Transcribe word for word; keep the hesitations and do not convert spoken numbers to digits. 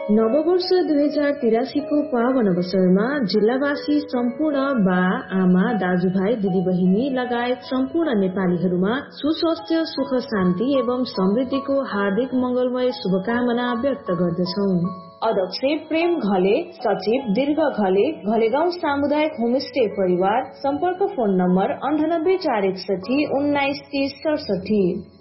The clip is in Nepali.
नववर्ष दुई हजार तिरासी को पावन अवसरमा जिल्लावासी सम्पूर्ण बा आमा दाजुभाइ दिदीबहिनी लगायत सम्पूर्ण नेपालीहरूमा सुस्वास्थ्य सुख शान्ति एवं समृद्धिको हार्दिक मंगलमय शुभकामना व्यक्त गर्दछौं। अध्यक्ष प्रेम घले, सचिव दीर्घ घले, घलेगाउँ सामुदायिक होमस्टे परिवार। सम्पर्क फोन नम्बर अन्ठानब्बे चार एकसठी उन्नाइस तीस सडसठी।